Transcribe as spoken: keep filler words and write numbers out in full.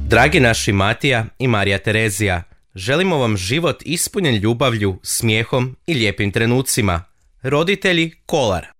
Dragi naši Matija i Marija Terezija, želimo vam život ispunjen ljubavlju, smijehom i lijepim trenucima. Roditelji Kolar.